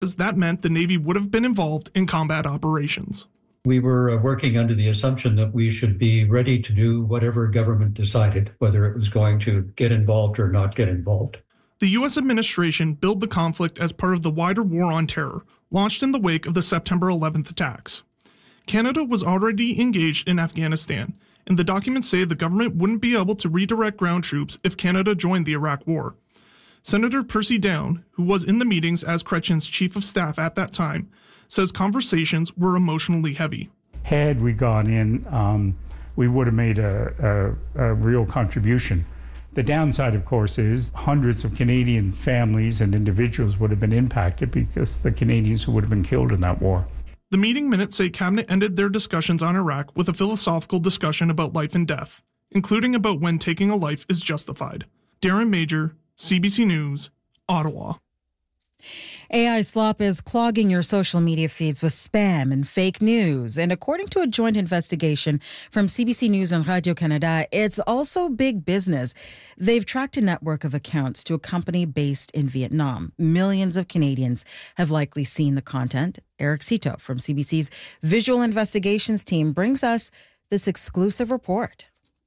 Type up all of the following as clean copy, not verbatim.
as that meant the Navy would have been involved in combat operations. We were working under the assumption that we should be ready to do whatever government decided, whether it was going to get involved or not get involved. The U.S. administration billed the conflict as part of the wider war on terror, launched in the wake of the September 11th attacks. Canada was already engaged in Afghanistan, and the documents say the government wouldn't be able to redirect ground troops if Canada joined the Iraq War. Senator Percy Down, who was in the meetings as Chrétien's chief of staff at that time, says conversations were emotionally heavy. Had we gone in, we would have made a real contribution. The downside, of course, is hundreds of Canadian families and individuals would have been impacted because the Canadians who would have been killed in that war. The meeting minutes say Cabinet ended their discussions on Iraq with a philosophical discussion about life and death, including about when taking a life is justified. Darren Major, CBC News, Ottawa. AI slop is clogging your social media feeds with spam and fake news. And according to a joint investigation from CBC News and Radio-Canada, it's also big business. They've tracked a network of accounts to a company based in Vietnam. Millions of Canadians have likely seen the content. Eric Cito from CBC's Visual Investigations team brings us this exclusive report.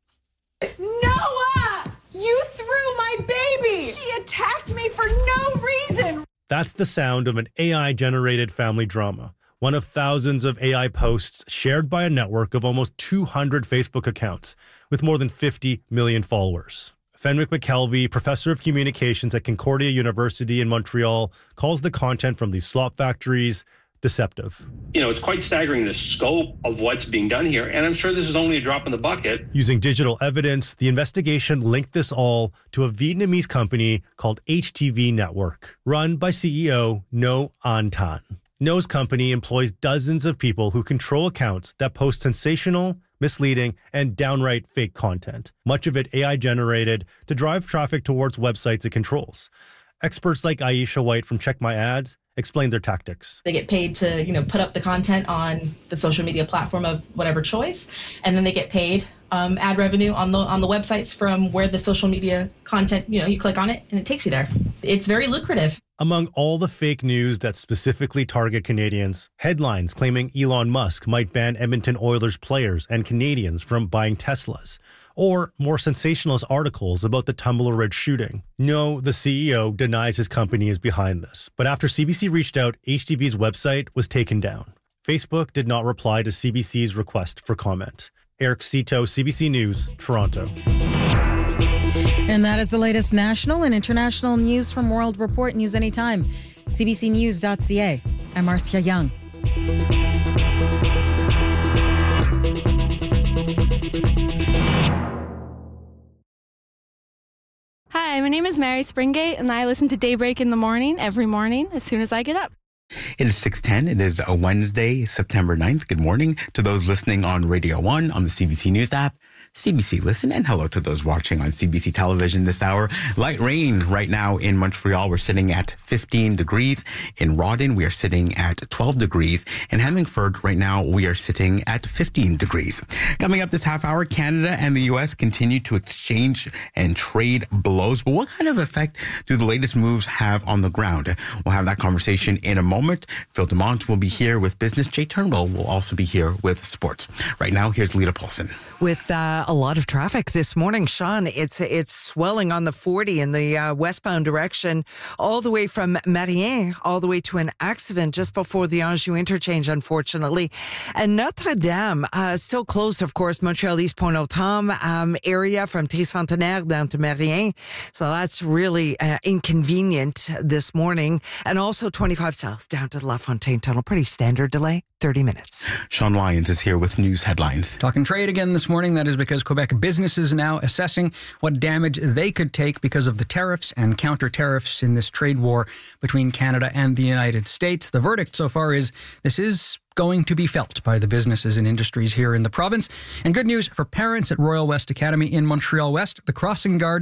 Noah! You threw my baby! She attacked me for no reason! That's the sound of an AI-generated family drama, one of thousands of AI posts shared by a network of almost 200 Facebook accounts with more than 50 million followers. Fenwick McKelvey, professor of communications at Concordia University in Montreal, calls the content from these slop factories deceptive. It's quite staggering, the scope of what's being done here, and I'm sure this is only a drop in the bucket. Using digital evidence, the investigation linked this all to a Vietnamese company called HTV Network, run by CEO Ngo An Tan. Ngo's company employs dozens of people who control accounts that post sensational, misleading, and downright fake content, much of it AI-generated to drive traffic towards websites it controls. Experts like Aisha White from Check My Ads explain their tactics. They get paid to, put up the content on the social media platform of whatever choice, and then they get paid ad revenue on the websites from where the social media content, you click on it and it takes you there. It's very lucrative. Among all the fake news that specifically target Canadians, headlines claiming Elon Musk might ban Edmonton Oilers players and Canadians from buying Teslas, or more sensationalist articles about the Tumbler Ridge shooting. No, the CEO denies his company is behind this, but after CBC reached out, HTV's website was taken down. Facebook did not reply to CBC's request for comment. Eric Cito, CBC News, Toronto. And that is the latest national and international news from World Report. News anytime. CBCnews.ca. I'm Marcia Young. Hi, my name is Mary Springate, and I listen to Daybreak in the morning, every morning, as soon as I get up. It is 6:10. It is a Wednesday, September 9th. Good morning to those listening on Radio 1, on the CBC News app, CBC Listen, and hello to those watching on CBC Television this hour. Light rain right now in Montreal. We're sitting at 15 degrees. In Rawdon, we are sitting at 12 degrees. In Hemmingford, right now, we are sitting at 15 degrees. Coming up this half hour, Canada and the U.S. continue to exchange and trade blows. But what kind of effect do the latest moves have on the ground? We'll have that conversation in a moment. Phil Dumont will be here with business. Jay Turnbull will also be here with sports. Right now, here's Lita Paulson. With a lot of traffic this morning, Sean, it's swelling on the 40 in the westbound direction, all the way from Marien, all the way to an accident just before the Anjou interchange, unfortunately. And Notre Dame, still closed, of course, Montreal East Pont-au-Tom area from Tricentenaire down to Marien. So that's really inconvenient this morning. And also 25 South down to the La Fontaine Tunnel. Pretty standard delay, 30 minutes. Sean Lyons is here with news headlines. Talking trade again this morning. That is because Quebec businesses now assessing what damage they could take because of the tariffs and counter-tariffs in this trade war between Canada and the United States. The verdict so far is this is going to be felt by the businesses and industries here in the province. And good news for parents at Royal West Academy in Montreal West. The Crossing Guard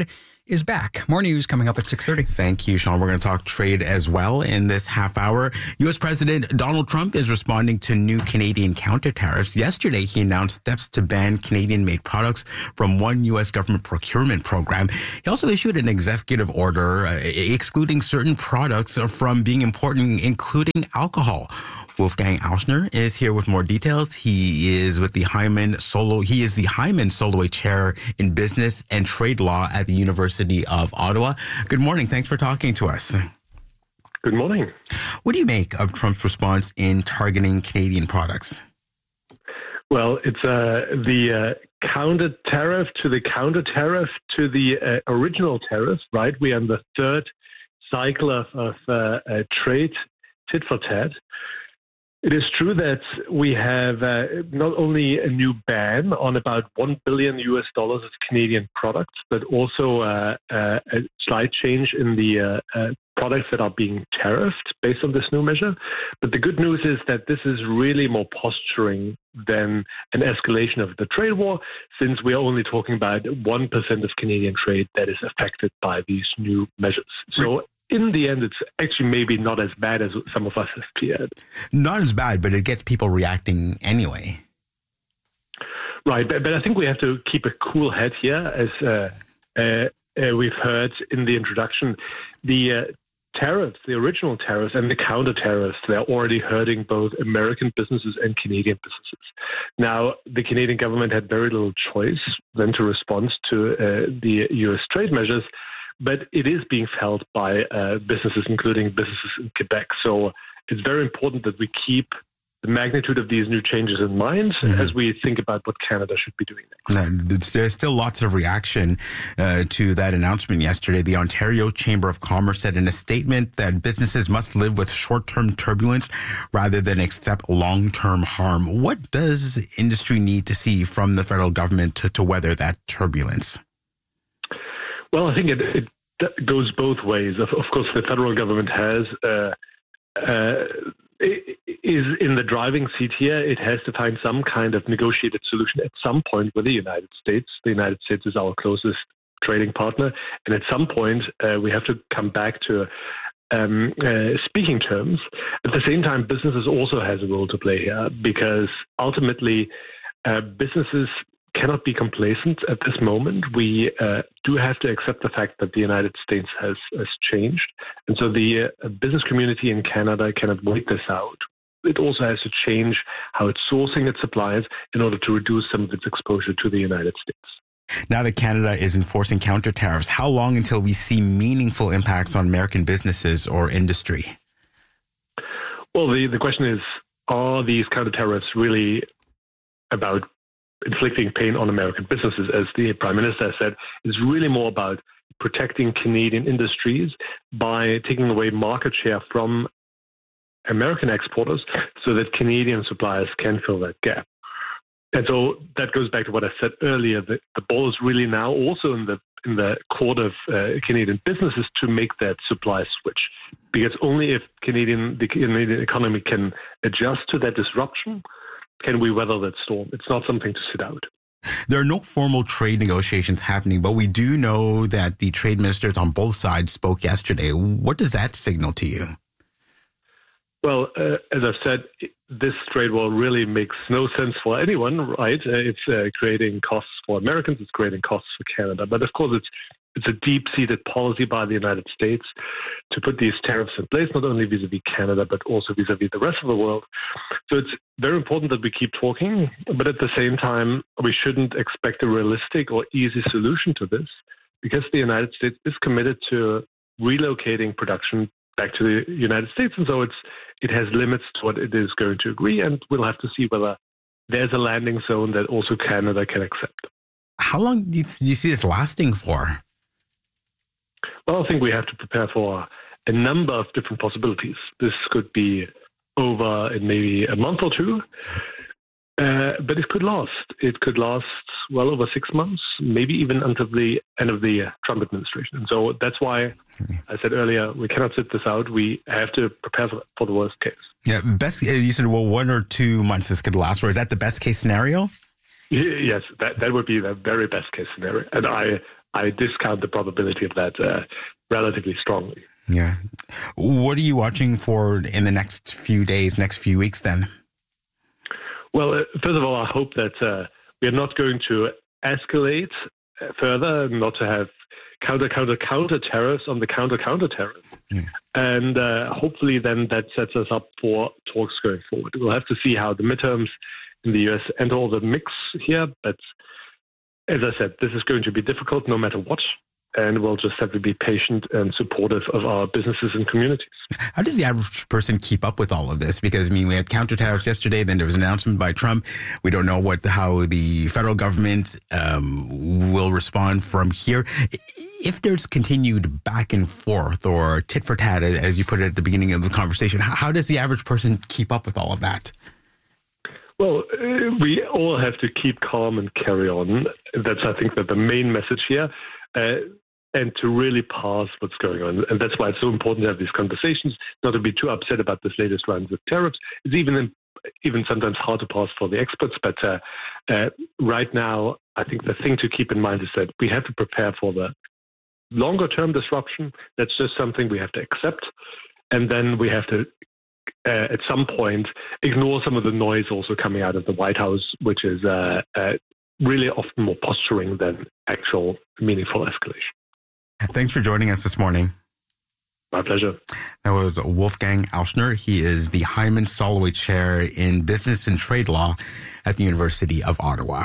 is back. More news coming up at 6:30. Thank you, Sean. We're going to talk trade as well in this half hour. U.S. President Donald Trump is responding to new Canadian counter tariffs. Yesterday, he announced steps to ban Canadian-made products from one U.S. government procurement program. He also issued an executive order excluding certain products from being imported, including alcohol. Wolfgang Auschner is here with more details. He is with the Hyman Soloway Chair in Business and Trade Law at the University of Ottawa. Good morning. Thanks for talking to us. Good morning. What do you make of Trump's response in targeting Canadian products? Well, it's the counter tariff to the counter tariff to the original tariff, right? We are in the third cycle of trade tit for tat. It is true that we have not only a new ban on about $1 billion of Canadian products, but also a slight change in the products that are being tariffed based on this new measure. But the good news is that this is really more posturing than an escalation of the trade war, since we are only talking about 1% of Canadian trade that is affected by these new measures. So in the end, it's actually maybe not as bad as some of us have feared. Not as bad, but it gets people reacting anyway. Right, but I think we have to keep a cool head here, as we've heard in the introduction. The tariffs, the original tariffs and the counter tariffs, they're already hurting both American businesses and Canadian businesses. Now, the Canadian government had very little choice than to respond to the U.S. trade measures, but it is being felt by businesses, including businesses in Quebec. So it's very important that we keep the magnitude of these new changes in mind as we think about what Canada should be doing next. There's still lots of reaction to that announcement yesterday. The Ontario Chamber of Commerce said in a statement that businesses must live with short-term turbulence rather than accept long-term harm. What does industry need to see from the federal government to weather that turbulence? Well, I think it goes both ways. Of course, the federal government is in the driving seat here. It has to find some kind of negotiated solution at some point with the United States. The United States is our closest trading partner. And at some point, we have to come back to speaking terms. At the same time, businesses also has a role to play here, because ultimately businesses cannot be complacent at this moment. We do have to accept the fact that the United States has changed. And so the business community in Canada cannot wait this out. It also has to change how it's sourcing its supplies in order to reduce some of its exposure to the United States. Now that Canada is enforcing counter tariffs, how long until we see meaningful impacts on American businesses or industry? Well, the question is, are these counter tariffs really about inflicting pain on American businesses? As the Prime Minister said, is really more about protecting Canadian industries by taking away market share from American exporters so that Canadian suppliers can fill that gap. And so that goes back to what I said earlier, that the ball is really now also in the court of Canadian businesses to make that supply switch. Because only if the Canadian economy can adjust to that disruption can we weather that storm. It's not something to sit out. There are no formal trade negotiations happening, but we do know that the trade ministers on both sides spoke yesterday. What does that signal to you? Well, as I've said, this trade war really makes no sense for anyone, right? It's creating costs for Americans, it's creating costs for Canada. But of course, it's a deep-seated policy by the United States to put these tariffs in place, not only vis-a-vis Canada, but also vis-a-vis the rest of the world. So it's very important that we keep talking, but at the same time, we shouldn't expect a realistic or easy solution to this, because the United States is committed to relocating production back to the United States. And so it has limits to what it is going to agree, and we'll have to see whether there's a landing zone that also Canada can accept. How long do you see this lasting for? Well, I think we have to prepare for a number of different possibilities. This could be over in maybe a month or two, but it could last. It could last well over 6 months, maybe even until the end of the Trump administration. And so that's why I said earlier, we cannot sit this out. We have to prepare for the worst case. Yeah, you said, 1 or 2 months this could last, or is that the best case scenario? Yes, that would be the very best case scenario. And I discount the probability of that relatively strongly. Yeah. What are you watching for in the next few days, next few weeks then? Well, first of all, I hope that we are not going to escalate further, not to have counter tariffs on the counter tariff. Yeah. And hopefully then that sets us up for talks going forward. We'll have to see how the midterms in the US enter all the mix here. But as I said, this is going to be difficult no matter what. And we'll just have to be patient and supportive of our businesses and communities. How does the average person keep up with all of this? Because, I mean, we had counter tariffs yesterday, then there was an announcement by Trump. We don't know how the federal government will respond from here. If there's continued back and forth or tit for tat, as you put it at the beginning of the conversation, how does the average person keep up with all of that? Well, we all have to keep calm and carry on. That's, I think, the main message here. And to really pass what's going on. And that's why it's so important to have these conversations, not to be too upset about this latest round of tariffs. It's even sometimes hard to pass for the experts. But right now, I think the thing to keep in mind is that we have to prepare for the longer-term disruption. That's just something we have to accept. And then we have to, at some point, ignore some of the noise also coming out of the White House, which is really often more posturing than actual meaningful escalation. Thanks for joining us this morning. My pleasure. That was Wolfgang Auschner. He is the Hyman Soloway Chair in Business and Trade Law at the University of Ottawa.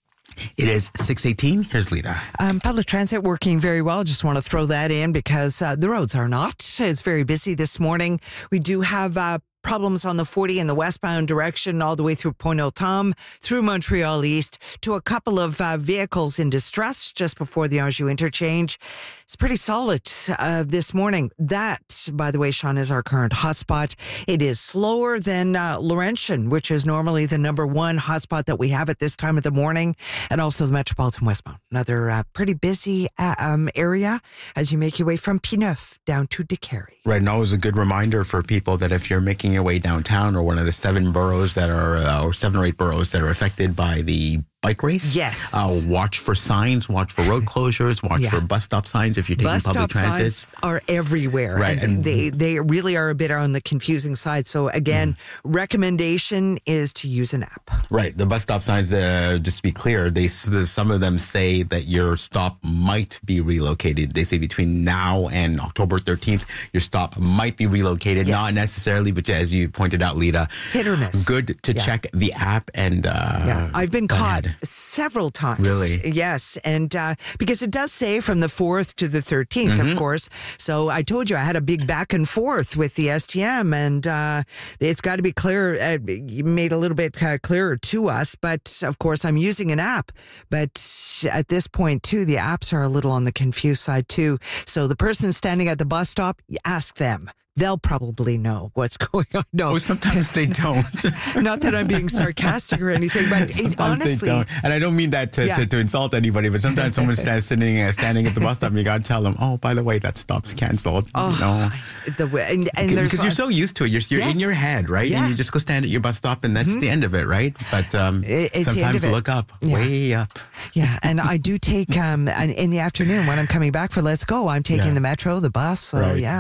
It is 6:18. Here's Lita. Public transit working very well. Just want to throw that in because the roads are not. It's very busy this morning. We do have problems on the 40 in the westbound direction all the way through Pointe-aux-Trembles, through Montreal East, to a couple of vehicles in distress just before the Anjou interchange. It's pretty solid this morning. That, by the way, Sean, is our current hotspot. It is slower than Laurentian, which is normally the number one hotspot that we have at this time of the morning, and also the Metropolitan westbound. Another pretty busy area as you make your way from P9 down to Décarie. Right, and always a good reminder for people that if you're making your way downtown or one of the 7 boroughs that are, or 7 or 8 boroughs that are affected by the bike race. Yes. Watch for signs, watch for road closures, watch for bus stop signs if you're taking public transit. Bus stop signs are everywhere. Right. And they really are a bit on the confusing side. So again, recommendation is to use an app. Right. The bus stop signs, just to be clear, some of them say that your stop might be relocated. They say between now and October 13th, your stop might be relocated. Yes. Not necessarily, but as you pointed out, Lita, hit or miss. Good to check the app and I've been caught several times. Really? Yes. And because it does say from the 4th to the 13th, of course. So I told you I had a big back and forth with the STM, and it's got to be clear, made a little bit clearer to us. But of course, I'm using an app. But at this point, too, the apps are a little on the confused side, too. So the person standing at the bus stop, ask them. They'll probably know what's going on. No, sometimes they don't. Not that I'm being sarcastic or anything, but honestly, they don't. And I don't mean that to insult anybody, but sometimes someone's standing at the bus stop, and you got to tell them, "Oh, by the way, that stop's canceled." Because you're so used to it, you're in your head, right? Yeah. And you just go stand at your bus stop, and that's the end of it, right? But sometimes look up, way up. Yeah, and I do take in the afternoon when I'm coming back for Let's Go. I'm taking the metro, the bus. So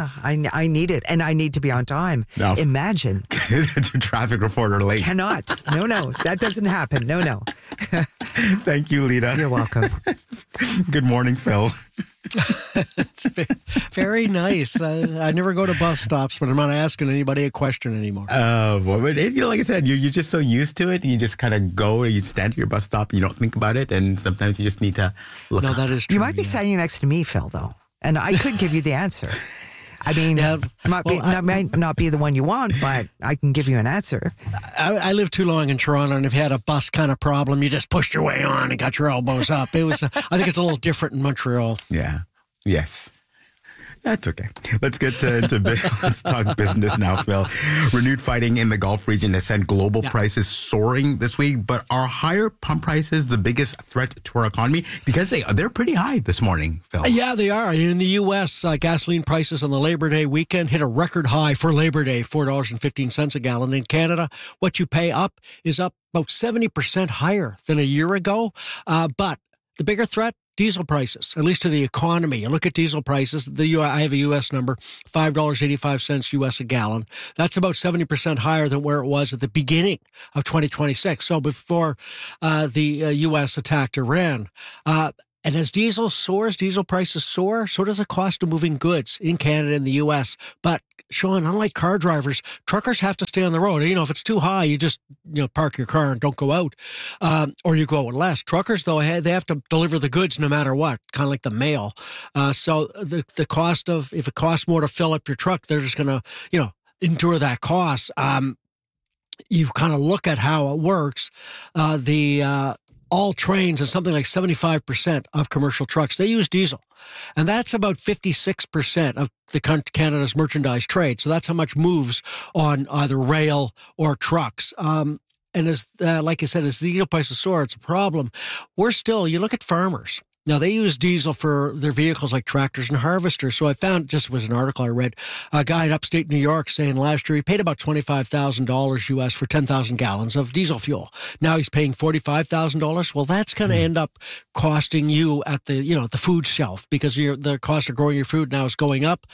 I need it. And I need to be on time. No. Imagine. Traffic reporter late. Cannot. No. That doesn't happen. No. Thank you, Lita. You're welcome. Good morning, Phil. It's very nice. I never go to bus stops, but I'm not asking anybody a question anymore. But like I said, you're just so used to it. You just kind of go, you stand at your bus stop, you don't think about it, and sometimes you just need to look up. That is true. You might be standing next to me, Phil, though, and I could give you the answer. I mean, might not be the one you want, but I can give you an answer. I lived too long in Toronto, and if you had a bus kind of problem, you just pushed your way on and got your elbows up. It was. I think it's a little different in Montreal. Yeah. Yes. That's okay. Let's get into let's talk business now, Phil. Renewed fighting in the Gulf region has sent global prices soaring this week, but are higher pump prices the biggest threat to our economy? Because they're pretty high this morning, Phil. Yeah, they are. In the U.S., gasoline prices on the Labor Day weekend hit a record high for Labor Day, $4.15 a gallon. In Canada, what you pay up is up about 70% higher than a year ago, but the bigger threat, diesel prices, at least to the economy. You look at diesel prices, I have a U.S. number, $5.85 U.S. a gallon. That's about 70% higher than where it was at the beginning of 2026, so before the U.S. attacked Iran. And as diesel prices soar, so does the cost of moving goods in Canada and the U.S. But Sean, unlike car drivers, truckers have to stay on the road. If it's too high, you just park your car and don't go out, or you go out less. Truckers, though, they have to deliver the goods no matter what, kind of like the mail. So the cost of, if it costs more to fill up your truck, they're just going to endure that cost. You kind of look at how it works. All trains and something like 75% of commercial trucks, they use diesel. And that's about 56% of Canada's merchandise trade. So that's how much moves on either rail or trucks. And as like I said, as the diesel prices soar, it's a problem. You look at farmers. Now, they use diesel for their vehicles like tractors and harvesters. So I found, just was an article I read, a guy in upstate New York saying last year he paid about $25,000 U.S. for 10,000 gallons of diesel fuel. Now he's paying $45,000. Well, that's going to end up costing you at the food shelf, because the cost of growing your food now is going up.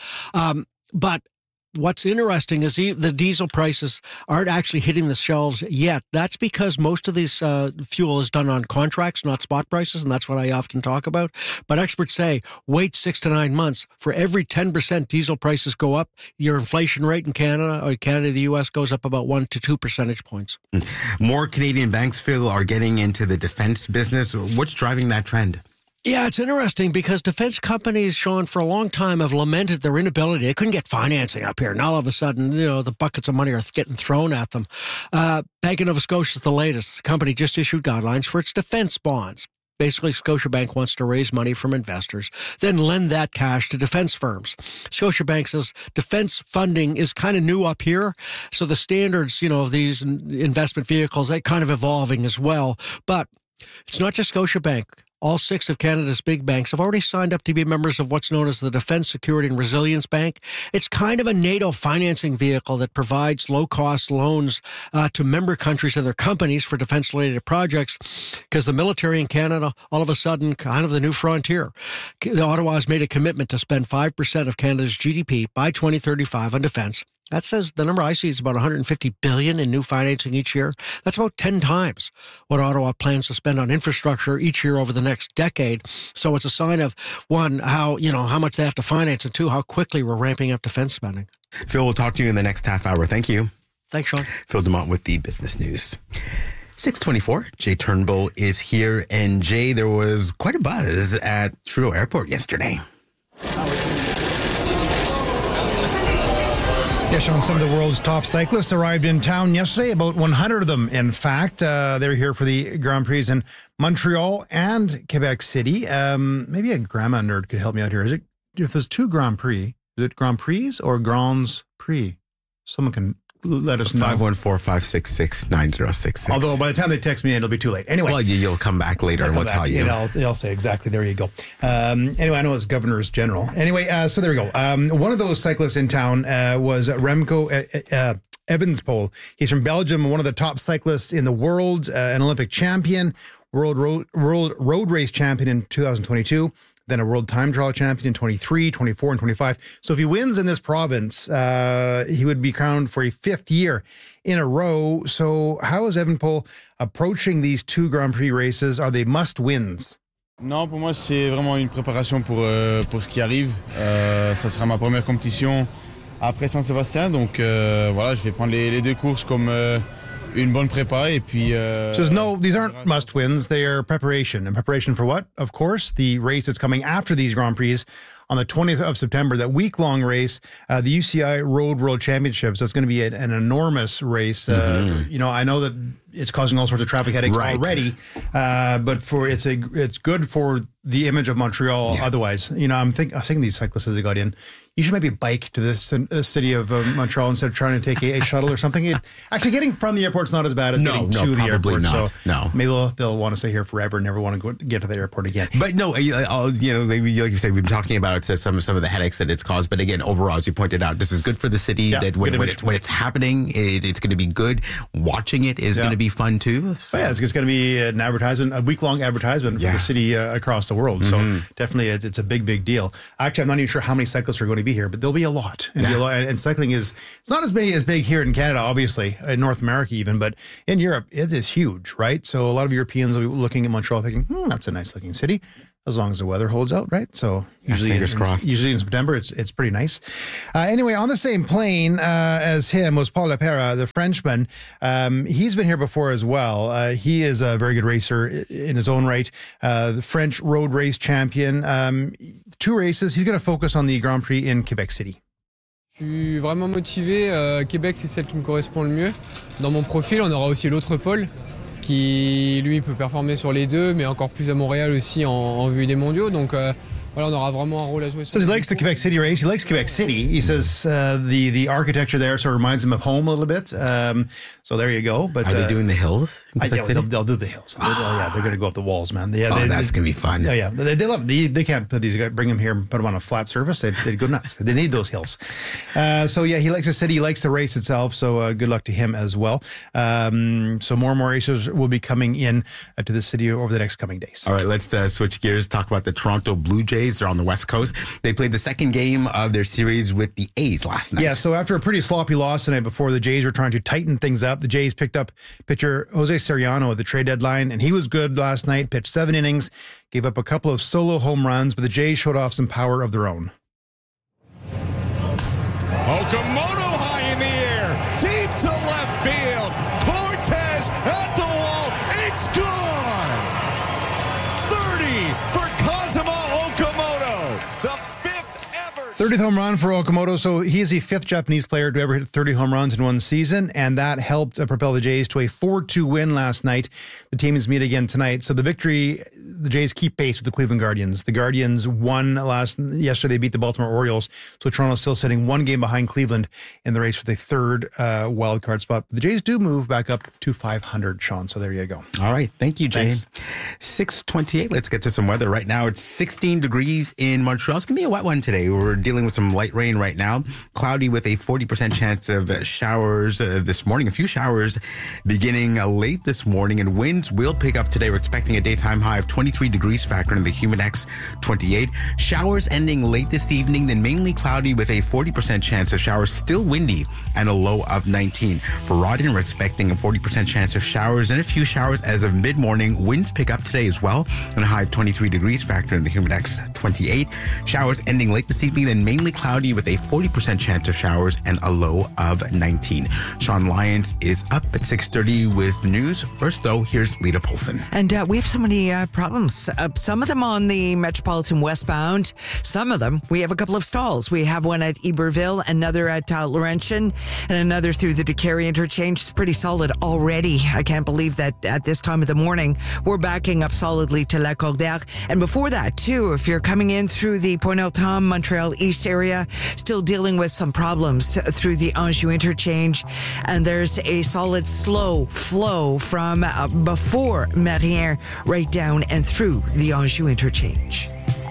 But what's interesting is the diesel prices aren't actually hitting the shelves yet. That's because most of this fuel is done on contracts, not spot prices, and that's what I often talk about. But experts say wait 6 to 9 months. For every 10% diesel prices go up, your inflation rate in Canada, the U.S., goes up about 1 to 2 percentage points. More Canadian banks, Phil, are getting into the defense business. What's driving that trend? Yeah, it's interesting because defense companies, Sean, for a long time have lamented their inability. They couldn't get financing up here. Now all of a sudden, the buckets of money are getting thrown at them. Bank of Nova Scotia is the latest. The company just issued guidelines for its defense bonds. Basically, Scotiabank wants to raise money from investors, then lend that cash to defense firms. Scotiabank says defense funding is kind of new up here, so the standards, of these investment vehicles, they're kind of evolving as well. But it's not just Scotiabank. All 6 of Canada's big banks have already signed up to be members of what's known as the Defense Security and Resilience Bank. It's kind of a NATO financing vehicle that provides low-cost loans to member countries and their companies for defense-related projects, because the military in Canada, all of a sudden, kind of the new frontier. Ottawa has made a commitment to spend 5% of Canada's GDP by 2035 on defense. That says the number I see is about $150 billion in new financing each year. That's about 10 times what Ottawa plans to spend on infrastructure each year over the next decade. So it's a sign of, one, how much they have to finance, and two, how quickly we're ramping up defense spending. Phil, we'll talk to you in the next half hour. Thank you. Thanks, Sean. Phil Dumont with the Business News. 6:24, Jay Turnbull is here. And Jay, there was quite a buzz at Trudeau Airport yesterday. Yeah, Sean, some of the world's top cyclists arrived in town yesterday, about 100 of them, in fact. They're here for the Grand Prix in Montreal and Quebec City. Maybe a grandma nerd could help me out here. Is it, if there's 2 Grand Prix, is it Grand Prix or Grands Prix? Someone can let us know. 514-566-9066. Although by the time they text me, it'll be too late. Anyway. Well, you'll come back later and we'll tell you. I'll say exactly. There you go. Anyway, I know it's Governors General. Anyway, so there we go. One of those cyclists in town was Remco Evenepoel. He's from Belgium, one of the top cyclists in the world, an Olympic champion, world road race champion in 2022. Then a world time trial champion in 23, 24, and 25. So if he wins in this province, he would be crowned for a 5th year in a row. So how is Evenepoel approaching these 2 Grand Prix races? Are they must-wins? Non, pour moi, c'est vraiment une préparation pour ce qui arrive. Ça sera ma première compétition après Saint-Sébastien. Donc voilà, je vais prendre les 2 courses comme une bonne prépa, et puis says no, these aren't must wins, they are preparation. And preparation for what? Of course, the race that's coming after these Grand Prix on the 20th of September, that week-long race, the UCI Road World Championships. That's going to be an enormous race. I know that it's causing all sorts of traffic headaches already, but it's good for the image of Montreal. Yeah. Otherwise, I was thinking these cyclists as they got in, you should maybe bike to the city of Montreal instead of trying to take a shuttle or something. Actually, getting from the airport's not as bad as getting to the airport. Not. So maybe they'll want to stay here forever and never want to get to the airport again. But no, like you say, we've been talking about about some of the headaches that it's caused. But again, overall, as you pointed out, this is good for the city. That when it's happening, it's going to be good. Watching it is going to be fun too. So. It's going to be an advertisement, a week-long advertisement for the city across the world. So definitely, it's a big deal. Actually, I'm not even sure how many cyclists are going to be here, but there'll be a lot. And cycling is it's not as big here in Canada, obviously, in North America even, but in Europe, it is huge, right? So a lot of Europeans will be looking at Montreal thinking, that's a nice looking city, as long as the weather holds out, right? So fingers crossed. Usually in September, it's pretty nice. Anyway, on the same plane as him was Paul Lepera, the Frenchman. He's been here before as well. He is a very good racer in his own right. The French road race champion. 2 races. He's going to focus on the Grand Prix in Quebec City. Je suis vraiment motivé. Québec, c'est celle qui me correspond le mieux. Dans mon profil, on aura aussi l'autre Paul qui, lui, peut performer sur les deux, mais encore plus à Montréal aussi en vue des mondiaux. Donc, voilà, on aura vraiment un rôle à jouer. Says he likes the Quebec City race. He likes Quebec City. He says the architecture there sort of reminds him of home a little bit. So there you go. But are they doing the hills? They'll do the hills. They're going to go up the walls, man. That's going to be fun. Yeah. They love it. They can't put these guys, bring them here and put them on a flat surface. They'd go nuts. They need those hills. So he likes the city. He likes the race itself. So good luck to him as well. So more and more racers will be coming in to the city over the next coming days. All right, let's switch gears. Talk about the Toronto Blue Jays. They're on the West Coast. They played the second game of their series with the A's last night. Yeah, so after a pretty sloppy loss tonight before, the Jays were trying to tighten things up. The Jays picked up pitcher Jose Soriano at the trade deadline, and he was good last night, pitched 7 innings, gave up a couple of solo home runs, but the Jays showed off some power of their own. Okamoto high in the air, deep to left field. Cortez at the wall. It's gone. 30 for Kazuma Okamoto, the 30th home run for Okamoto. So he is the 5th Japanese player to ever hit 30 home runs in one season, and that helped propel the Jays to a 4-2 win last night. The teams meet again tonight. So the victory, the Jays keep pace with the Cleveland Guardians. The Guardians won yesterday. They beat the Baltimore Orioles. So Toronto's still sitting 1 game behind Cleveland in the race for the 3rd wild card spot. The Jays do move back up to 500, Sean. So there you go. All right. Thank you, James. 6:28. Let's get to some weather. Right now, it's 16 degrees in Montreal. It's going to be a wet one today. We're dealing with some light rain right now. Cloudy with a 40% chance of showers this morning. A few showers beginning late this morning, and winds will pick up today. We're expecting a daytime high of 23 degrees, factoring in the Humidex 28. Showers ending late this evening, then mainly cloudy with a 40% chance of showers. Still windy and a low of 19. For Rawdon, we're expecting a 40% chance of showers and a few showers as of mid-morning. Winds pick up today as well, and a high of 23 degrees, factoring in the Humidex 28. Showers ending late this evening, then mainly cloudy with a 40% chance of showers and a low of 19. Sean Lyons is up at 6:30 with the news. First, though, here's Lita Polson. And we have so many problems. Some of them on the Metropolitan westbound. Some of them, we have a couple of stalls. We have one at Iberville, another at Laurentian, and another through the DeCarry interchange. It's pretty solid already. I can't believe that at this time of the morning, we're backing up solidly to La Cordaire. And before that, too, if you're coming in through the Pointe-Aux-Trembles, Montreal East area, still dealing with some problems through the Anjou interchange. And there's a solid slow flow from before Marien right down and through the Anjou interchange.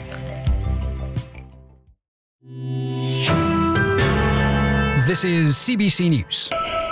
This is CBC News.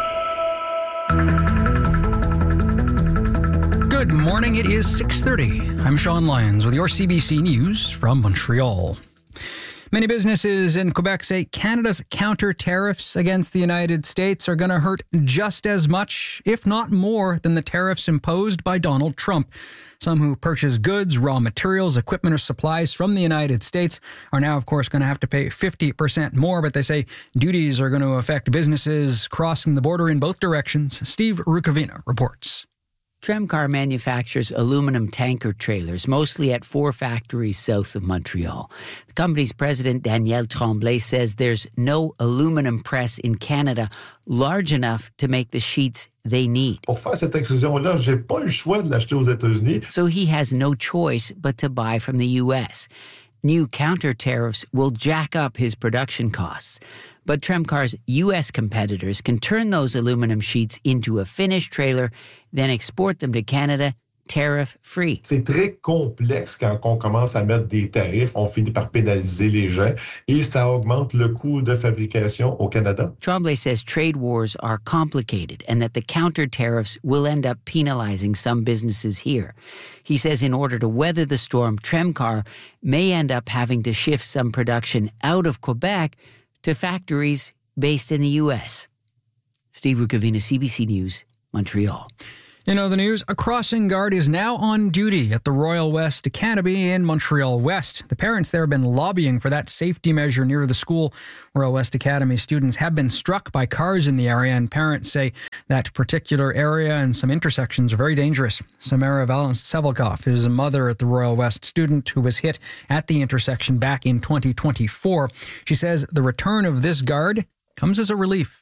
Good morning. It is 6:30. I'm Sean Lyons with your CBC News from Montreal. Many businesses in Quebec say Canada's counter tariffs against the United States are going to hurt just as much, if not more, than the tariffs imposed by Donald Trump. Some who purchase goods, raw materials, equipment, or supplies from the United States are now, of course, going to have to pay 50% more, but they say duties are going to affect businesses crossing the border in both directions. Steve Rukavina reports. Tremcar manufactures aluminum tanker trailers, mostly at 4 factories south of Montreal. The company's president, Danielle Tremblay, says there's no aluminum press in Canada large enough to make the sheets they need. Pour faire cette extrusion-là, j'ai pas le choix de l'acheter aux États-Unis. So he has no choice but to buy from the U.S. New counter tariffs will jack up his production costs. But Tremcar's U.S. competitors can turn those aluminum sheets into a finished trailer, then export them to Canada tariff-free. C'est très complexe quand on commence à mettre des tarifs. On finit par pénaliser les gens et ça augmente le coût de fabrication au Canada. Tremblay says trade wars are complicated and that the counter tariffs will end up penalizing some businesses here. He says in order to weather the storm, Tremcar may end up having to shift some production out of Quebec to factories based in the U.S. Steve Rukavina, CBC News, Montreal. You know the news, a crossing guard is now on duty at the Royal West Academy in Montreal West. The parents there have been lobbying for that safety measure near the school. Royal West Academy students have been struck by cars in the area, and parents say that particular area and some intersections are very dangerous. Samara Sevelkoff is a mother at the Royal West student who was hit at the intersection back in 2024. She says the return of this guard comes as a relief.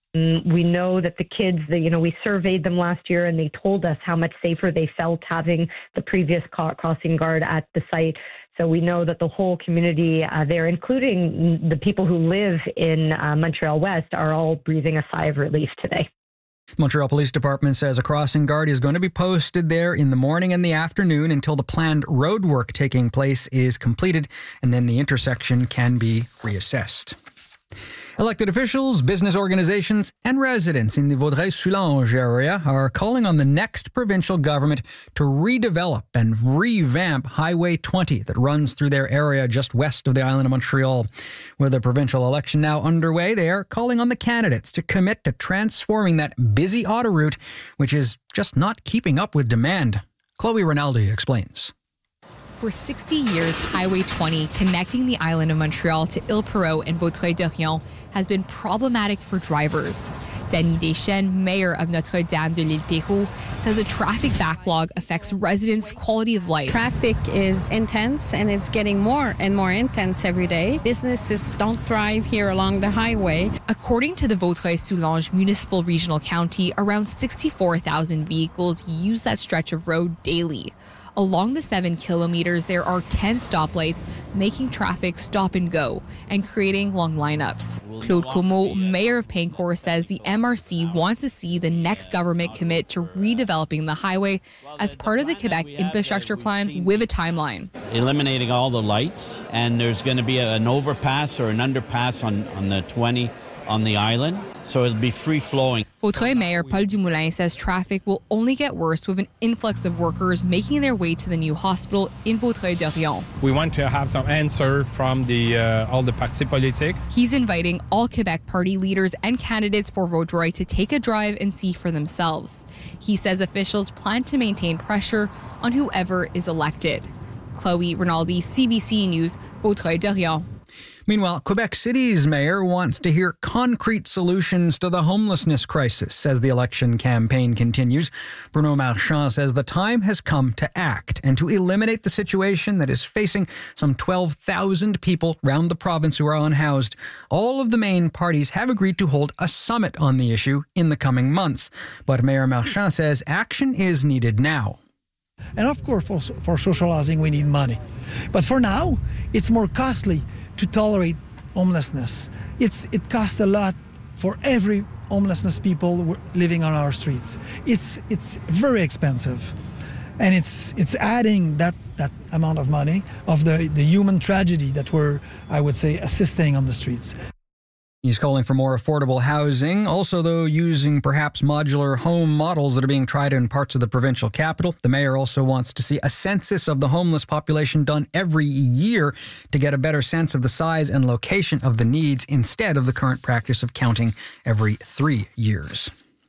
We know that the kids, we surveyed them last year and they told us how much safer they felt having the previous crossing guard at the site. So we know that the whole community there, including the people who live in Montreal West, are all breathing a sigh of relief today. The Montreal Police Department says a crossing guard is going to be posted there in the morning and the afternoon until the planned road work taking place is completed, and then the intersection can be reassessed. Elected officials, business organizations, and residents in the Vaudreuil-Soulanges area are calling on the next provincial government to redevelop and revamp Highway 20 that runs through their area just west of the island of Montreal. With the provincial election now underway, they are calling on the candidates to commit to transforming that busy autoroute, which is just not keeping up with demand. Chloe Rinaldi explains. For 60 years, Highway 20, connecting the island of Montreal to Île-Perrot and Vaudreuil-Dorion, has been problematic for drivers. Denis Deschênes, mayor of Notre-Dame de l'Île-Perrot, says a traffic backlog affects residents' quality of life. Traffic is intense and it's getting more and more intense every day. Businesses don't thrive here along the highway. According to the Vaudreuil-Soulanges Municipal Regional County, around 64,000 vehicles use that stretch of road daily. Along the 7 kilometers, there are 10 stoplights, making traffic stop and go and creating long lineups. Claude Comeau, mayor of Paincourt, says the MRC wants to see the next government commit to redeveloping the highway as part of the Quebec infrastructure plan with a timeline. Eliminating all the lights, and there's going to be an overpass or an underpass on the 20 on the island, so it'll be free-flowing. Vaudreuil Mayor Paul Dumoulin says traffic will only get worse with an influx of workers making their way to the new hospital in Vaudreuil-Dorion. We want to have some answer from all the partis politiques. He's inviting all Quebec party leaders and candidates for Vaudreuil to take a drive and see for themselves. He says officials plan to maintain pressure on whoever is elected. Chloe Rinaldi, CBC News, Vaudreuil-Dorion. Meanwhile, Quebec City's mayor wants to hear concrete solutions to the homelessness crisis as the election campaign continues. Bruno Marchand says the time has come to act and to eliminate the situation that is facing some 12,000 people around the province who are unhoused. All of the main parties have agreed to hold a summit on the issue in the coming months. But Mayor Marchand says action is needed now. And of course, for social housing, we need money. But for now, it's more costly to tolerate homelessness. It costs a lot for every homelessness people living on our streets. It's very expensive, and it's adding that amount of money of the human tragedy that we're, I would say, assisting on the streets. He's calling for more affordable housing, also, though, using perhaps modular home models that are being tried in parts of the provincial capital. The mayor also wants to see a census of the homeless population done every year to get a better sense of the size and location of the needs instead of the current practice of counting every 3 years.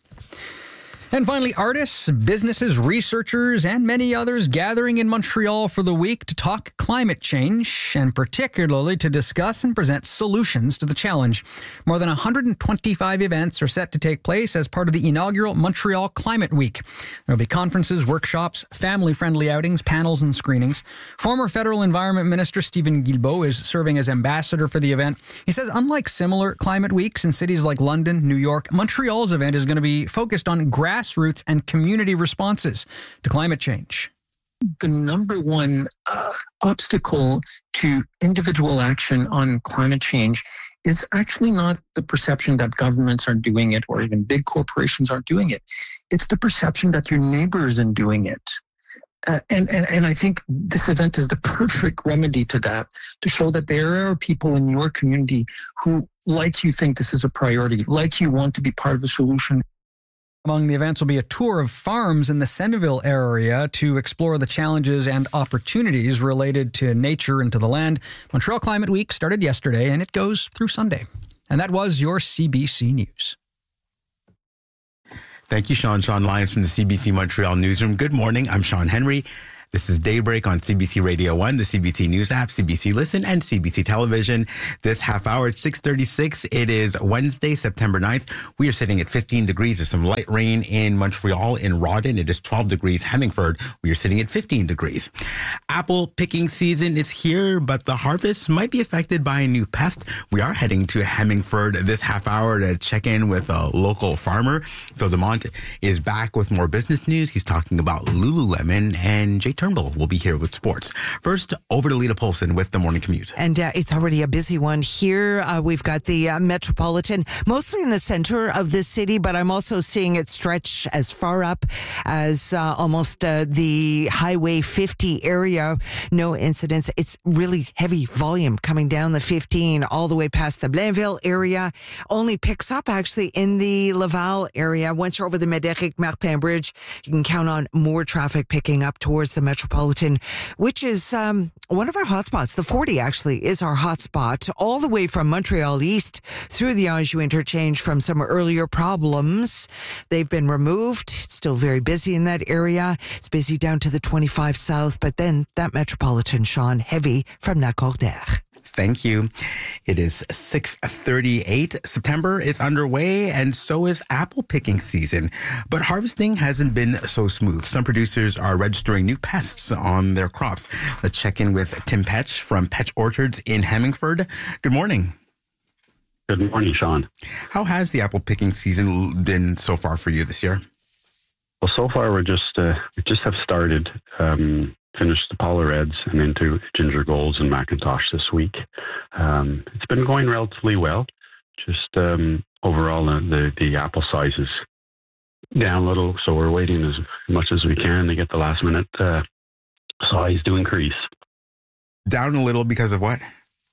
And finally, artists, businesses, researchers, and many others gathering in Montreal for the week to talk climate change and particularly to discuss and present solutions to the challenge. More than 125 events are set to take place as part of the inaugural Montreal Climate Week. There will be conferences, workshops, family-friendly outings, panels, and screenings. Former Federal Environment Minister Stephen Guilbeault is serving as ambassador for the event. He says unlike similar climate weeks in cities like London, New York, Montreal's event is going to be focused on grassroots and community responses to climate change. The number one obstacle to individual action on climate change is actually not the perception that governments are doing it or even big corporations are doing it. It's the perception that your neighbor isn't doing it. And I think this event is the perfect remedy to that, to show that there are people in your community who, like you, think this is a priority, like you want to be part of the solution. Among the events will be a tour of farms in the Centerville area to explore the challenges and opportunities related to nature and to the land. Montreal Climate Week started yesterday and it goes through Sunday. And that was your CBC News. Thank you, Sean. Sean Lyons from the CBC Montreal Newsroom. Good morning. I'm Sean Henry. This is Daybreak on CBC Radio 1, the CBC News app, CBC Listen, and CBC Television. This half hour at 6:36. It is Wednesday, September 9th. We are sitting at 15 degrees. There's some light rain in Montreal, in Rawdon. It is 12 degrees. Hemmingford, we are sitting at 15 degrees. Apple picking season is here, but the harvest might be affected by a new pest. We are heading to Hemmingford this half hour to check in with a local farmer. Phil Demont is back with more business news. He's talking about Lululemon, and Jay Turnbull will be here with sports. First, over to Lita Polson with the Morning Commute. And it's already a busy one here. We've got the Metropolitan, mostly in the center of the city, but I'm also seeing it stretch as far up as almost the Highway 50 area. No incidents. It's really heavy volume coming down the 15 all the way past the Blainville area. Only picks up actually in the Laval area. Once you're over the Médéric-Martin Bridge, you can count on more traffic picking up towards the Metropolitan, which is one of our hotspots. The 40 actually is our hotspot, all the way from Montreal East through the Anjou interchange from some earlier problems. They've been removed. It's still very busy in that area. It's busy down to the 25 South, but then that Metropolitan, Sean, heavy from Lac-Cordaire. Thank you. It is 6:38. September is underway, and so is apple picking season. But harvesting hasn't been so smooth. Some producers are registering new pests on their crops. Let's check in with Tim Petch from Petch Orchards in Hemmingford. Good morning. Good morning, Sean. How has the apple picking season been so far for you this year? Well, so far we just have started. Finished the Paula Reds and into Ginger Golds and Macintosh this week. It's been going relatively well. Just overall, the apple size is down a little, so we're waiting as much as we can to get the last minute size to increase. Down a little because of what?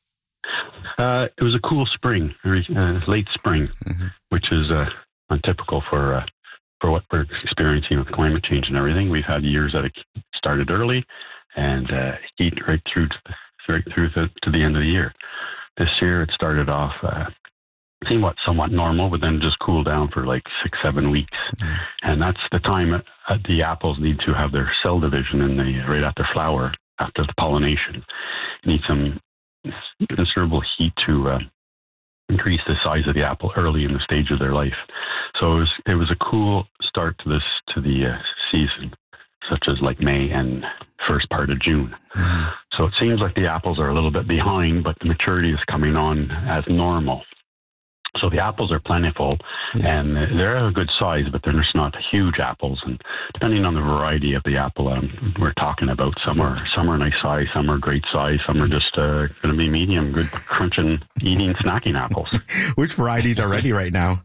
It was a cool spring, late spring, which is untypical for what we're experiencing with climate change and everything. We've had years that it started early and heat right through to the end of the year. This year it started off somewhat normal, but then just cooled down for like 6-7 weeks. And that's the time the apples need to have their cell division right after flower, after the pollination. Need some considerable heat to increase the size of the apple early in the stage of their life. So it was a cool start to the season, such as like May and first part of June. So it seems like the apples are a little bit behind, but the maturity is coming on as normal. So the apples are plentiful, and they're a good size, but they're just not huge apples. And depending on the variety of the apple we're talking about, some are nice size, some are great size, some are just going to be medium, good crunching, eating, snacking apples. Which varieties are ready right now?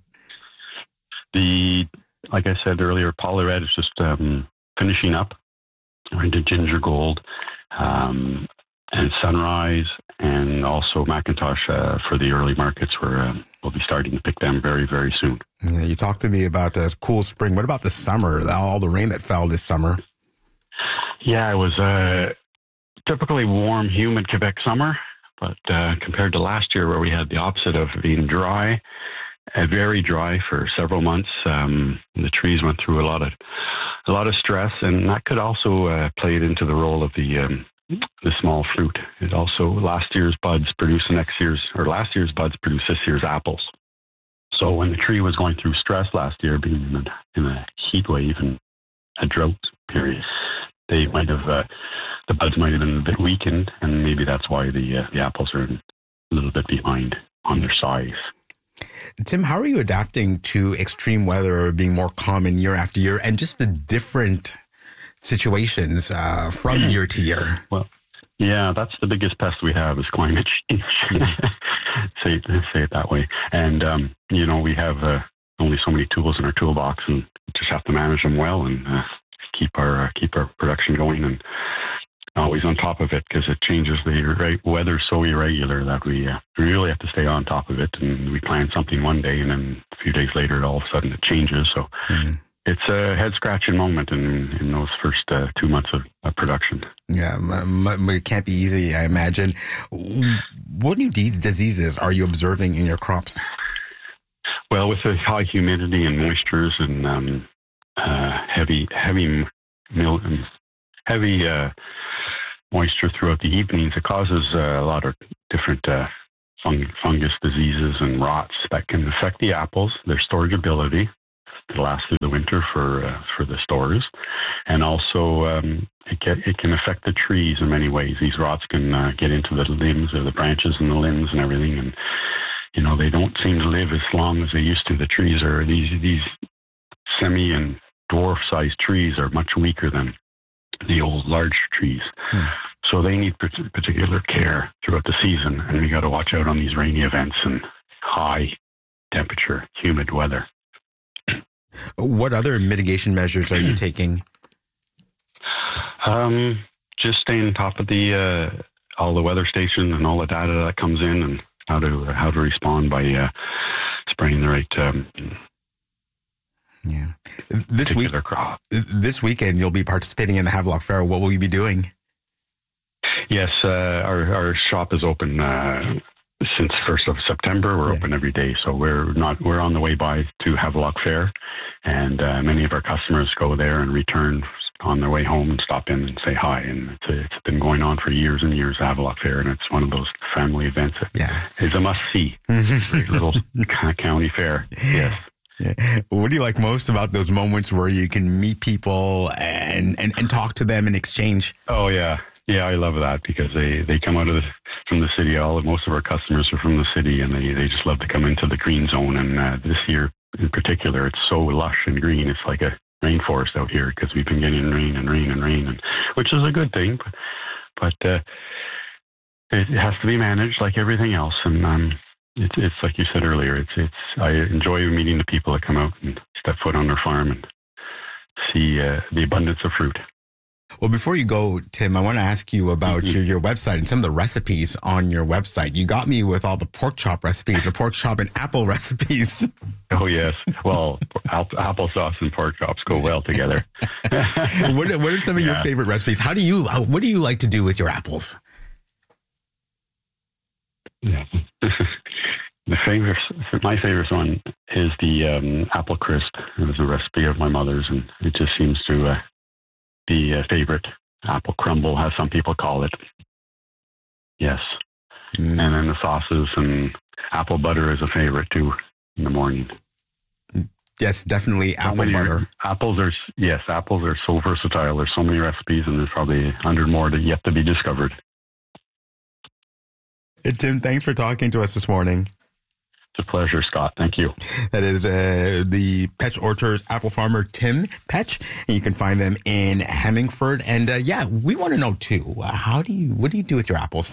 Like I said earlier, Paula Red is just finishing up. We're into Ginger Gold and Sunrise, and also Macintosh for the early markets. We'll be starting to pick them very, very soon. Yeah, you talked to me about a cool spring. What about the summer, all the rain that fell this summer? Yeah, it was a typically warm, humid Quebec summer, but compared to last year where we had the opposite of being dry, very dry for several months, the trees went through a lot of stress, and that could also play it into the role of the small fruit. It also, last year's buds produce last year's buds produce this year's apples. So when the tree was going through stress last year, being in a heat wave and a drought period, they might have, the buds might have been a bit weakened, and maybe that's why the apples are a little bit behind on their size. Tim, how are you adapting to extreme weather being more common year after year, and just the different situations from year to year? Well, yeah, that's the biggest pest we have is climate change. say it that way. And, we have only so many tools in our toolbox, and just have to manage them well. And keep our production going and always on top of it, because it changes. The weather's so irregular that we really have to stay on top of it. And we plan something one day, and then a few days later, all of a sudden it changes. So it's a head-scratching moment in those first 2 months of production. Yeah, it can't be easy, I imagine. What new diseases are you observing in your crops? Well, with the high humidity and moistures and heavy moisture throughout the evenings, it causes a lot of different fungus diseases and rots that can affect the apples, their storage ability to last through the winter for the stores, and also it can affect the trees in many ways. These rots can get into the limbs or the branches and the limbs and everything, and they don't seem to live as long as they used to. The trees are these semi and dwarf-sized trees are much weaker than the old large trees. So they need particular care throughout the season, and we got to watch out on these rainy events and high temperature, humid weather. What other mitigation measures are you taking? Just staying on top of the all the weather stations and all the data that comes in, and how to respond by spraying the right. This weekend, you'll be participating in the Havelock Fair. What will you be doing? Yes, our shop is open since 1st of September. We're open every day, so we're on the way by to Havelock Fair, and many of our customers go there and return on their way home and stop in and say hi. And it's been going on for years and years, Havelock Fair, and it's one of those family events. It's a must-see. Great little county fair. Yes. Yeah. What do you like most about those moments where you can meet people and talk to them and exchange? Oh, yeah. Yeah, I love that, because they come out from the city. Most of our customers are from the city, and they just love to come into the green zone. And this year in particular, it's so lush and green. It's like a rainforest out here, because we've been getting rain, and which is a good thing. But it has to be managed like everything else. And it's like you said earlier. I enjoy meeting the people that come out and step foot on their farm and see the abundance of fruit. Well, before you go, Tim, I want to ask you about your website and some of the recipes on your website. You got me with all the pork chop recipes, the pork chop and apple recipes. Oh, yes. Well, applesauce and pork chops go well together. What are some of your favorite recipes? What do you like to do with your apples? Yeah. My favorite one is the apple crisp. It was a recipe of my mother's, and it just seems to be a favorite. Apple crumble, as some people call it. Yes. And then the sauces, and apple butter is a favorite too in the morning. Yes, definitely apple butter. Apples are so versatile. There's so many recipes, and there's probably 100 more yet to be discovered. Hey, Tim, thanks for talking to us this morning. It's a pleasure, Scott. Thank you. That is the Petch Orchards apple farmer, Tim Petch. And you can find them in Hemmingford. And we want to know too, what do you do with your apples?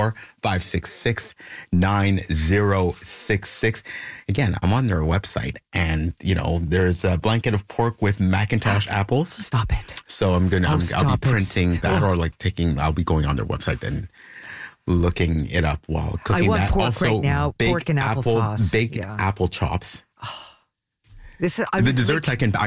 514-566-9066. Again, I'm on their website, and there's a blanket of pork with Macintosh apples. Stop it. So I'll be printing that, or I'll be going on their website and looking it up while cooking. I want that. pork Also, right now. Pork and applesauce. Baked apple chops. The desserts I can.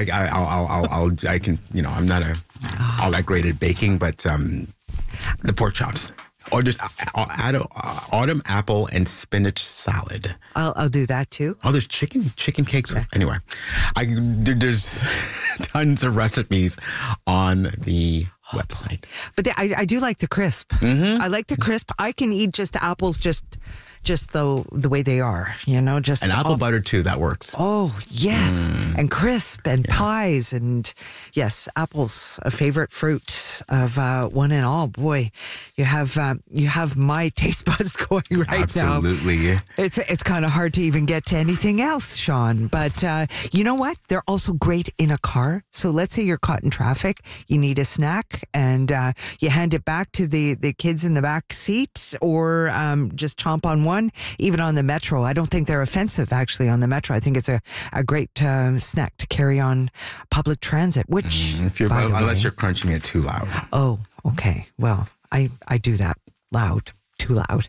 I'm not all that great at baking, but the pork chops. Or just autumn apple and spinach salad. I'll do that too. Oh, there's chicken cakes. Yeah. Anyway, there's tons of recipes on the website. But I do like the crisp. Mm-hmm. I like the crisp. I can eat just apples just the way they are, just and apple butter too. That works. Oh yes, and crisp and pies, and yes, apples, a favorite fruit of one and all. Boy, you have my taste buds going right Absolutely. now. Absolutely, it's kind of hard to even get to anything else, Sean. But you know what? They're also great in a car. So let's say you're caught in traffic, you need a snack, and you hand it back to the kids in the back seat, or just chomp on one. one, even on the Metro. I don't think they're offensive, actually, on the Metro. I think it's a great snack to carry on public transit, which, unless you're crunching it too loud. Oh, okay. Well, I do that too loud.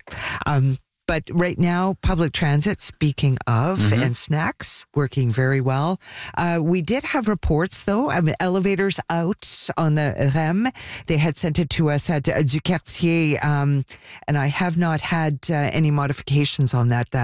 But right now, public transit, speaking of, and snacks, working very well. We did have reports, though, of elevators out on the REM. They had sent it to us at Du Quartier, and I have not had any modifications on that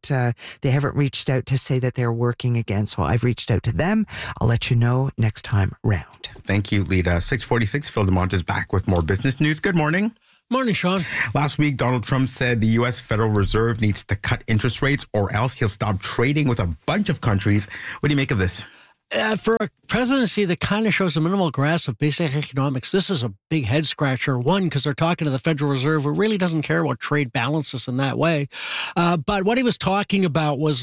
they haven't reached out to say that they're working again. So I've reached out to them. I'll let you know next time round. Thank you, Lita. 6:46, Phil DeMont is back with more business news. Good morning. Morning, Sean. Last week, Donald Trump said the U.S. Federal Reserve needs to cut interest rates or else he'll stop trading with a bunch of countries. What do you make of this? For a presidency that kind of shows a minimal grasp of basic economics, this is a big head scratcher. One, because they're talking to the Federal Reserve, who really doesn't care about trade balances in that way. But what he was talking about was,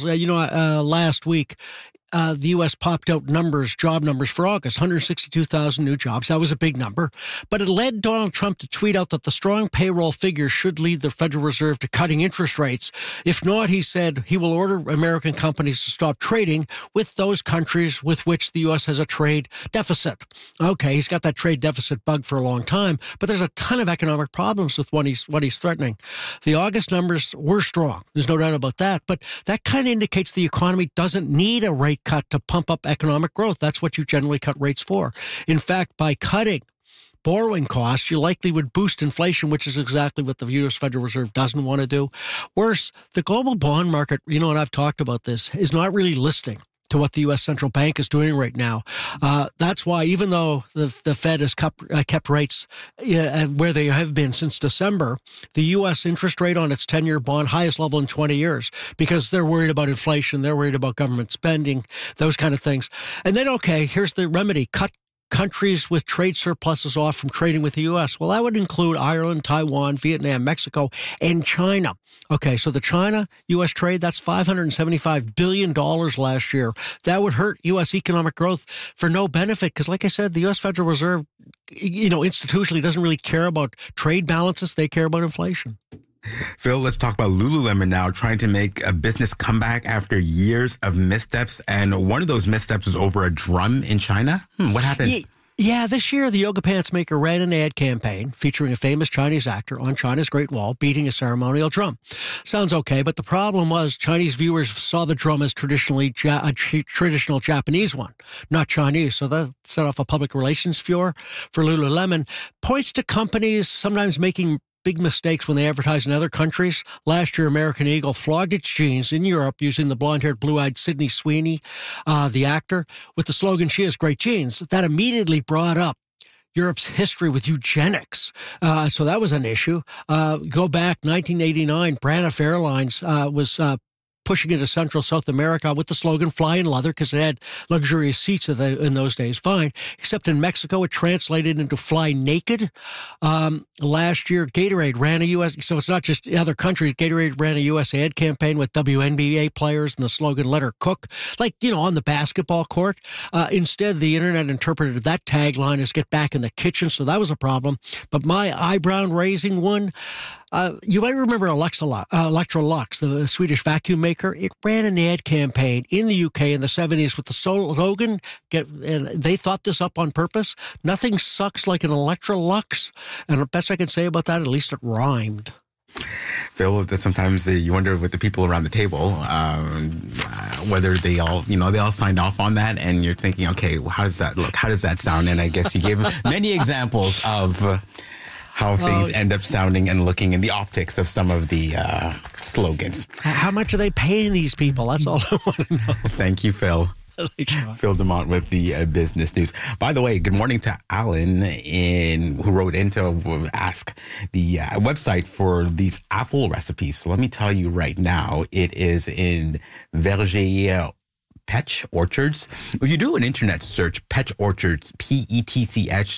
last week, the U.S. popped out job numbers for August, 162,000 new jobs. That was a big number. But it led Donald Trump to tweet out that the strong payroll figure should lead the Federal Reserve to cutting interest rates. If not, he said he will order American companies to stop trading with those countries with which the U.S. has a trade deficit. Okay, he's got that trade deficit bug for a long time, but there's a ton of economic problems with what he's threatening. The August numbers were strong. There's no doubt about that. But that kind of indicates the economy doesn't need a rate cut to pump up economic growth. That's what you generally cut rates for. In fact, by cutting borrowing costs, you likely would boost inflation, which is exactly what the U.S. Federal Reserve doesn't want to do. Worse, the global bond market, and I've talked about this, is not really listening to what the U.S. Central Bank is doing right now. That's why, even though the Fed has kept rates where they have been since December, the U.S. interest rate on its 10-year bond, highest level in 20 years, because they're worried about inflation, they're worried about government spending, those kind of things. And then, okay, here's the remedy. Cut countries with trade surpluses off from trading with the U.S. Well, that would include Ireland, Taiwan, Vietnam, Mexico, and China. Okay, so the China-U.S. trade, that's $575 billion last year. That would hurt U.S. economic growth for no benefit because, like I said, the U.S. Federal Reserve, institutionally doesn't really care about trade balances. They care about inflation. Phil, let's talk about Lululemon now, trying to make a business comeback after years of missteps. And one of those missteps was over a drum in China. What happened? Yeah, this year the yoga pants maker ran an ad campaign featuring a famous Chinese actor on China's Great Wall beating a ceremonial drum. Sounds okay, but the problem was Chinese viewers saw the drum as traditional Japanese one, not Chinese. So that set off a public relations furor for Lululemon. Points to companies sometimes making big mistakes when they advertise in other countries. Last year, American Eagle flogged its jeans in Europe using the blonde-haired, blue-eyed Sydney Sweeney, the actor, with the slogan, "She has great jeans." That immediately brought up Europe's history with eugenics. So that was an issue. Go back, 1989, Braniff Airlines was pushing into Central South America with the slogan "Fly in Leather" because it had luxurious seats in those days. Fine. Except in Mexico, it translated into "Fly Naked." Last year, Gatorade ran a U.S. So it's not just other countries. Gatorade ran a U.S. ad campaign with WNBA players and the slogan "Let her cook," on the basketball court. Instead, the internet interpreted that tagline as "Get back in the kitchen." So that was a problem. But my eyebrow-raising one, you might remember Electrolux, the Swedish vacuum maker. It ran an ad campaign in the UK in the 70s with the slogan, and they thought this up on purpose, "Nothing sucks like an Electrolux." And the best I can say about that, at least it rhymed. Phil, sometimes you wonder with the people around the table whether they all signed off on that, and you're thinking, okay, how does that look? How does that sound? And I guess you gave many examples of how things end up sounding and looking in the optics of some of the slogans. How much are they paying these people? That's all I want to know. Thank you, Phil. Phil DeMont with the business news. By the way, good morning to Alan who wrote in to ask the website for these apple recipes. So let me tell you right now, it is in Verger Petch Orchards. If you do an internet search, Petch Orchards, Petch,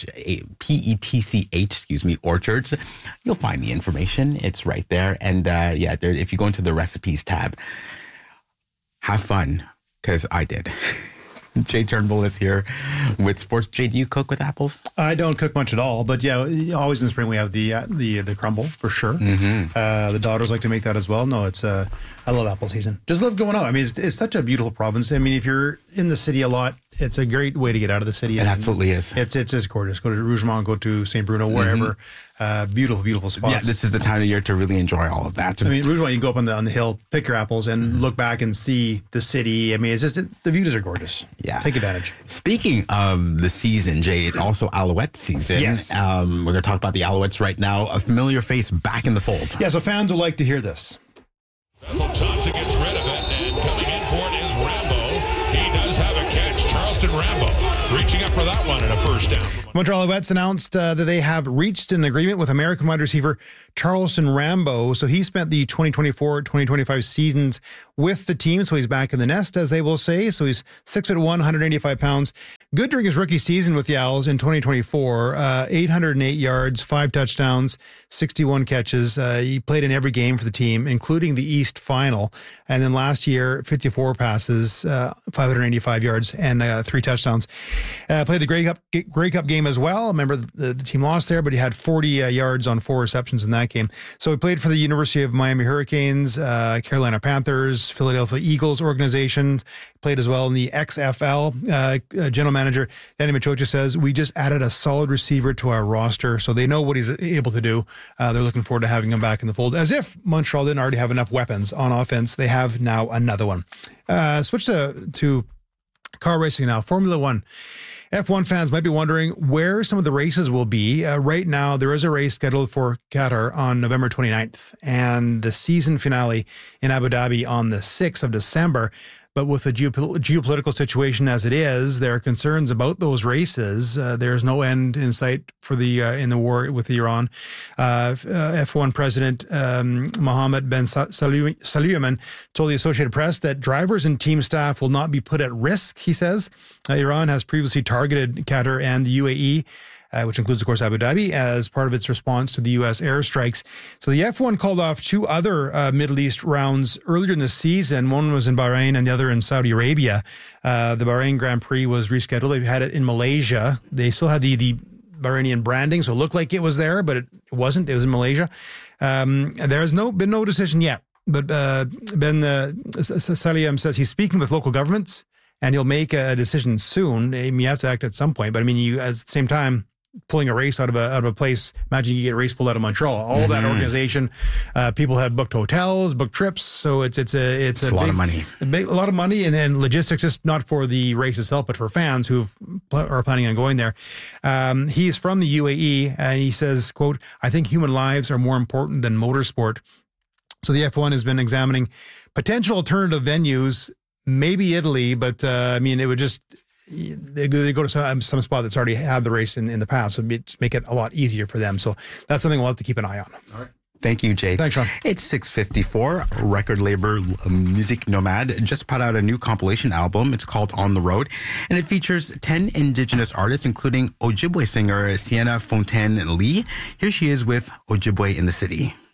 Orchards, you'll find the information. It's right there. And if you go into the recipes tab, have fun, because I did. Jay Turnbull is here with sports. Jay, do you cook with apples? I don't cook much at all, but yeah, always in the spring we have the crumble for sure. The daughters like to make that as well. No, it's I love apple season. Just love going out. I mean, it's such a beautiful province. I mean, if you're in the city a lot, it's a great way to get out of the city. It absolutely is. It's just gorgeous. Go to Rougemont, go to St. Bruno, wherever. Beautiful, beautiful spots. Yeah, this is the time of year to really enjoy all of that. I mean, Rougemont, you can go up on the hill, pick your apples, and look back and see the city. I mean, it's just the views are gorgeous. Yeah, take advantage. Speaking of the season, Jay, it's also Alouette season. Yes, we're going to talk about the Alouettes right now. A familiar face back in the fold. Yeah, so fans will like to hear this. Bethel Thompson gets rid of it, and coming in for it is Rambo. He does have a catch. Charleston Rambo reaching up for that one and a first down. Montreal Alouettes announced that they have reached an agreement with American wide receiver Charleston Rambo. So he spent the 2024-2025 seasons with the team. So he's back in the nest, as they will say. So he's 6'1", 185 pounds. Good during his rookie season with the Owls in 2024. 808 yards, 5 touchdowns, 61 catches. He played in every game for the team, including the East Final. And then last year, 54 passes, 585 yards, and 3 touchdowns. Played the Grey Cup game as well. Remember, the team lost there, but he had 40 yards on 4 receptions in that game. So he played for the University of Miami Hurricanes, Carolina Panthers, Philadelphia Eagles organization. Played as well in the XFL. General manager Danny Machocha says, we just added a solid receiver to our roster, so they know what he's able to do. They're looking forward to having him back in the fold. As if Montreal didn't already have enough weapons on offense, they have now another one. Switch to car racing now. Formula One. F1 fans might be wondering where some of the races will be. Right now, there is a race scheduled for Qatar on November 29th and the season finale in Abu Dhabi on the 6th of December. But with the geopolitical situation as it is, there are concerns about those races. There's no end in sight for the in the war with Iran. F1 President Mohammed bin Sulayman told the Associated Press that drivers and team staff will not be put at risk, he says. Iran has previously targeted Qatar and the UAE, which includes, of course, Abu Dhabi, as part of its response to the U.S. airstrikes. So the F1 called off 2 other Middle East rounds earlier in the season. One was in Bahrain and the other in Saudi Arabia. The Bahrain Grand Prix was rescheduled. They had it in Malaysia. They still had the Bahrainian branding, so it looked like it was there, but it wasn't. It was in Malaysia. There has been no decision yet. But Ben Sulayman says he's speaking with local governments, and he'll make a decision soon. I mean, you have to act at some point, but I mean, you at the same time, pulling a race out of a place. Imagine you get a race pulled out of Montreal. All that organization, people have booked hotels, booked trips. So it's a lot of money. A lot of money, and logistics, just not for the race itself, but for fans who are planning on going there. He's from the UAE, and he says, quote, I think human lives are more important than motorsport. So the F1 has been examining potential alternative venues, maybe Italy, but I mean, it would just... They go to some spot that's already had the race in the past, so it'd make it a lot easier for them. So that's something we'll have to keep an eye on. All right. Thank you, Jay. Thanks, Sean. It's 6:54. Record label Music Nomad just put out a new compilation album. It's called On the Road, and it features 10 Indigenous artists, including Ojibwe singer Sienna Fontaine Lee. Here she is with Ojibwe in the City.